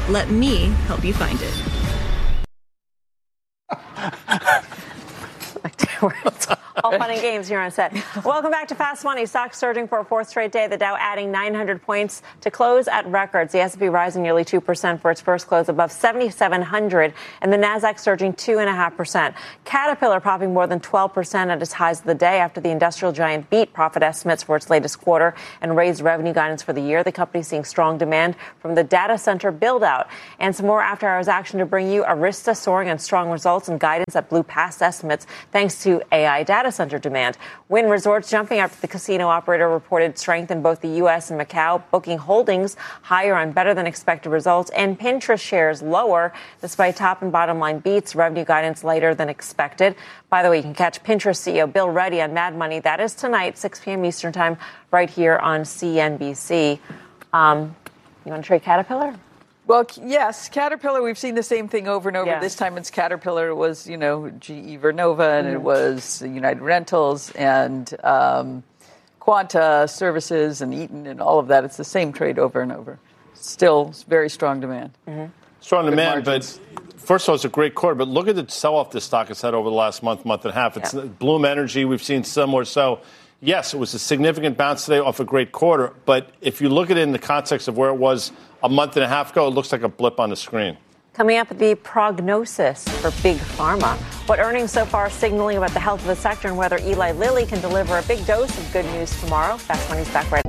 Let me help you find it. All fun and games here on set. Welcome back to Fast Money. Stocks surging for a fourth straight day. The Dow adding 900 points to close at records. The S&P rising nearly 2% for its first close above 7,700, and the Nasdaq surging 2.5%. Caterpillar popping more than 12% at its highs of the day after the industrial giant beat profit estimates for its latest quarter and raised revenue guidance for the year. The company seeing strong demand from the data center build out, and some more after-hours action to bring you. Arista soaring on strong results and guidance that blew past estimates thanks to AI data center demand. Wynn Resorts jumping after the casino operator reported strength in both the U.S. and Macau. Booking Holdings higher on better than expected results, and Pinterest shares lower despite top and bottom line beats. Revenue guidance lighter than expected. By the way, you can catch Pinterest CEO Bill Ready on Mad Money. That is tonight, 6 p.m. Eastern time, right here on CNBC. You want to trade Caterpillar? Well, yes, Caterpillar, we've seen the same thing over and over. Yeah. This time it's Caterpillar, it was, GE Vernova, and it was United Rentals and Quanta Services and Eaton and all of that. It's the same trade over and over. Still very strong demand. Strong demand, but first of all, it's a great quarter. But look at the sell-off this stock has had over the last month and a half. It's Bloom Energy. We've seen similar. So, yes, it was a significant bounce today off a great quarter. But if you look at it in the context of where it was a month and a half ago, it looks like a blip on the screen. Coming up, the prognosis for big pharma. What earnings so far signaling about the health of the sector and whether Eli Lilly can deliver a big dose of good news tomorrow. Fast Money's back right